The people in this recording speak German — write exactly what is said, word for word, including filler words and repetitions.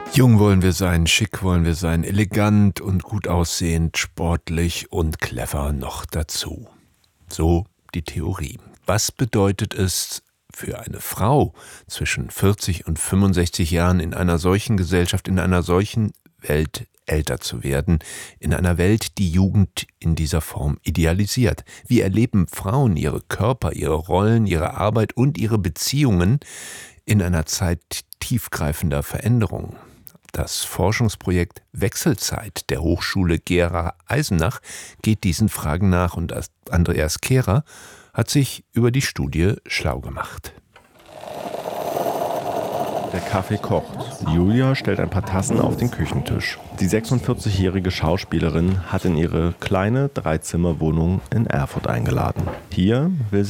Jung wollen wir sein, schick wollen wir sein, elegant und gut aussehend, sportlich und clever noch dazu. So die Theorie. Was bedeutet es für eine Frau zwischen vierzig und fünfundsechzig Jahren in einer solchen Gesellschaft, in einer solchen Welt älter zu werden, in einer Welt, die Jugend in dieser Form idealisiert? Wie erleben Frauen ihre Körper, ihre Rollen, ihre Arbeit und ihre Beziehungen in einer Zeit tiefgreifender Veränderungen? Das Forschungsprojekt Wechselzeit der Hochschule Gera Eisenach geht diesen Fragen nach und Andreas Kehrer hat sich über die Studie schlau gemacht. Der Kaffee kocht. Julia stellt ein paar Tassen auf den Küchentisch. Die sechsundvierzigjährige Schauspielerin hat in ihre kleine Dreizimmerwohnung in Erfurt eingeladen. Hier will